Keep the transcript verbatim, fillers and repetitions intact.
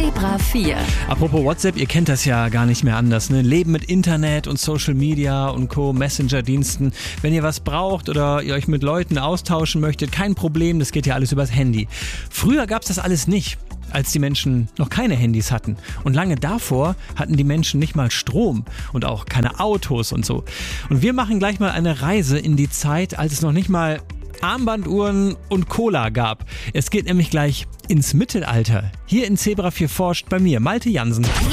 Zebra vier. Apropos WhatsApp, ihr kennt das ja gar nicht mehr anders, ne? Leben mit Internet und Social Media und Co. Messenger-Diensten. Wenn ihr was braucht oder ihr euch mit Leuten austauschen möchtet, kein Problem, das geht ja alles übers Handy. Früher gab's das alles nicht, als die Menschen noch keine Handys hatten. Und lange davor hatten die Menschen nicht mal Strom und auch keine Autos und so. Und wir machen gleich mal eine Reise in die Zeit, als es noch nicht mal Armbanduhren und Cola gab. Es geht nämlich gleich ins Mittelalter. Hier in Zebra vier forscht bei mir Malte Jansen.